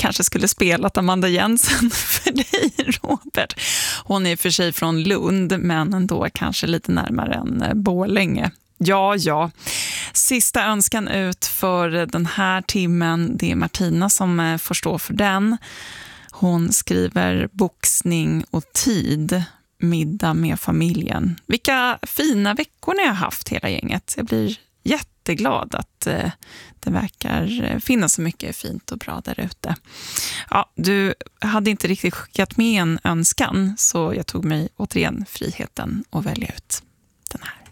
kanske skulle spelat Amanda Jensen för dig, Robert. Hon är för sig från Lund, men ändå kanske lite närmare än Borlänge. Ja. Sista önskan ut för den här timmen, det är Martina som får stå för den. Hon skriver boxning och tid, middag med familjen. Vilka fina veckor ni har haft hela gänget. Jag blir jätteglad att det verkar finnas så mycket fint och bra där ute. Ja, du hade inte riktigt skickat med en önskan, så jag tog mig återigen friheten att välja ut den här.